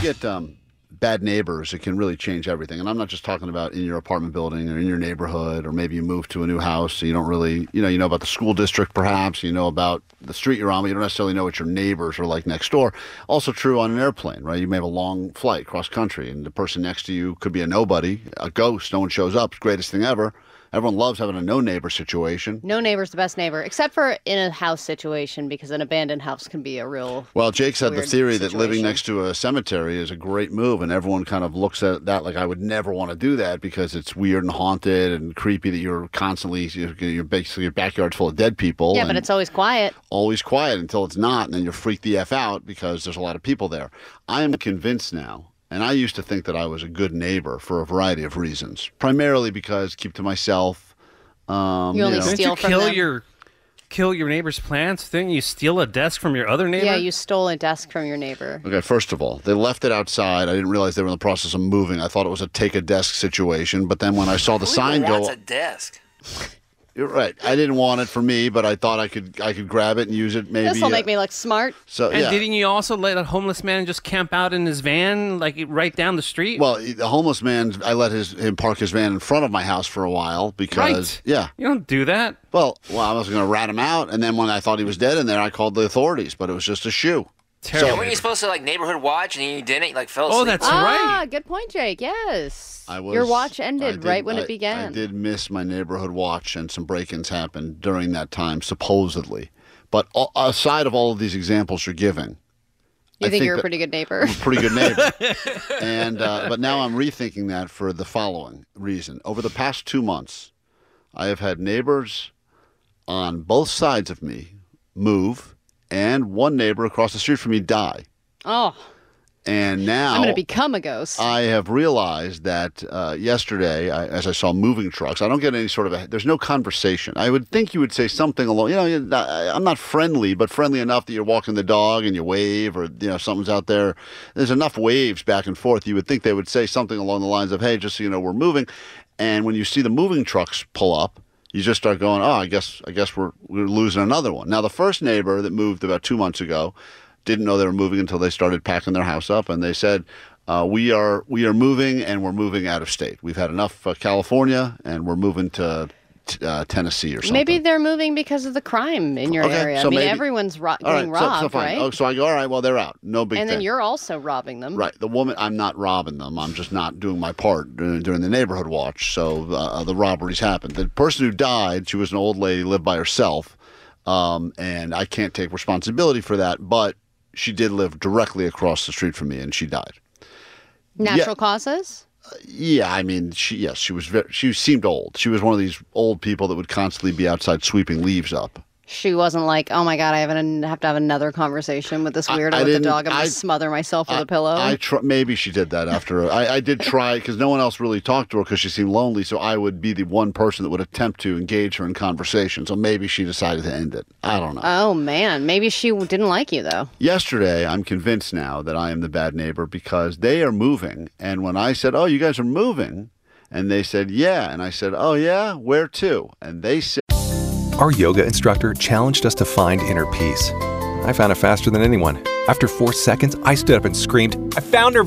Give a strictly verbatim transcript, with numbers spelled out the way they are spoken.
get um, bad neighbors, it can really change everything. And I'm not just talking about in your apartment building or in your neighborhood, or maybe you move to a new house, so you don't really, you know, you know about the school district perhaps, you know about the street you're on, but you don't necessarily know what your neighbors are like next door. Also true on an airplane, right? You may have a long flight cross country, and the person next to you could be a nobody, a ghost, no one shows up, greatest thing ever. Everyone loves having a no-neighbor situation. No neighbor's the best neighbor, except for in a house situation, because an abandoned house can be a real Well, Jake said the theory situation. that living next to a cemetery is a great move, and everyone kind of looks at that like, I would never want to do that because it's weird and haunted and creepy that you're constantly, you're, you're basically, your backyard's full of dead people. Yeah, but it's always quiet. Always quiet until it's not, and then you're freaked the F out because there's a lot of people there. I am convinced now. And I used to think that I was a good neighbor for a variety of reasons, primarily because keep to myself. Um, You only you know. steal Didn't you from kill them? your kill your neighbor's plants? Didn't you steal a desk from your other neighbor? Yeah, you stole a desk from your neighbor. Okay, first of all, they left it outside. I didn't realize they were in the process of moving. I thought it was a take a desk situation. But then when I saw the Who sign even go, wants a desk? you're right. I didn't want it for me, but I thought I could I could grab it and use it. Maybe This will uh, make me look smart. So And yeah. didn't you also let a homeless man just camp out in his van, like right down the street? Well, the homeless man, I let his him park his van in front of my house for a while because Right. yeah. You don't do that. Well, well, I was going to rat him out, and then when I thought he was dead in there, I called the authorities, but it was just a shoe. Terrible. And weren't you supposed to like neighborhood watch and you didn't? You like fell asleep? Oh, that's Ah, right. good point, Jake. Yes. I was, Your watch I ended did- right when I- it began. I did miss my neighborhood watch, and some break-ins happened during that time, supposedly. But a- aside of all of these examples you're giving, You I think, you're a that pretty good neighbor? I'm a pretty good neighbor. and uh, but now I'm rethinking that for the following reason. Over the past two months, I have had neighbors on both sides of me move, and one neighbor across the street from me die. Oh, And now I'm going to become a ghost. I have realized that uh, yesterday, I, as I saw moving trucks, I don't get any sort of a, there's no conversation. I would think you would say something along, you know, you're not, I'm not friendly, but friendly enough that you're walking the dog and you wave, or, you know, something's out there. There's enough waves back and forth. You would think they would say something along the lines of, hey, just so you know, we're moving. And when you see the moving trucks pull up, you just start going, oh, I guess I guess we're we're losing another one. Now, the first neighbor that moved about two months ago didn't know they were moving until they started packing their house up, and they said, uh, "We are we are moving, and we're moving out of state. We've had enough uh, California, and we're moving to t- uh, Tennessee or something." Maybe they're moving because of the crime in your Okay, area. so I mean, maybe- everyone's ro- All getting right, so, robbed, so fine. right? Oh, so I go, all right, well, they're out. No big and thing. then you're also robbing them. Right. The woman, I'm not robbing them. I'm just not doing my part during, during the neighborhood watch. So uh, the robberies happened. The person who died, she was an old lady, lived by herself. Um, and I can't take responsibility for that. But she did live directly across the street from me, and she died. Natural Yeah. causes? Yeah, I mean, she yes, she was very, she seemed old. She was one of these old people that would constantly be outside sweeping leaves up. She wasn't like, oh my God, I have, an, have to have another conversation with this I- weirdo I with the didn't- dog. I'm going I- to smother myself with I- a pillow. I tr- maybe she did that after. I, I did try because no one else really talked to her because she seemed lonely. So I would be the one person that would attempt to engage her in conversation. So maybe she decided to end it. I don't know. oh, man. Maybe she didn't like you, though. Yesterday, I'm convinced now that I am the bad neighbor because they are moving. And when I said, "Oh, you guys are moving," and they said, "Yeah," and I said, "Oh yeah, where to?" And they said. Our yoga instructor challenged us to find inner peace. I found it faster than anyone. After four seconds, I stood up and screamed, "I found her